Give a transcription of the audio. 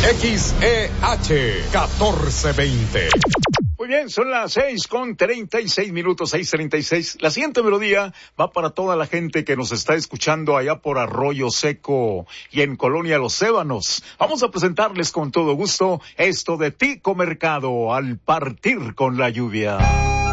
XEH 1420. Muy bien, son las 6:36, 6:36. La siguiente melodía va para toda la gente que nos está escuchando allá por Arroyo Seco y en Colonia Los Ébanos. Vamos a presentarles con todo gusto esto de Tico Mercado, Al partir con la lluvia.